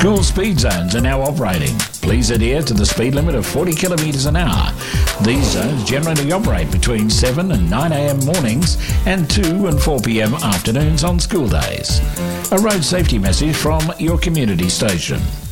Dual speed zones are now operating. Please adhere to the speed limit of 40 kilometres an hour. These zones generally operate between 7 and 9 a.m. mornings and 2 and 4 p.m. afternoons on school days. A road safety message from your community station.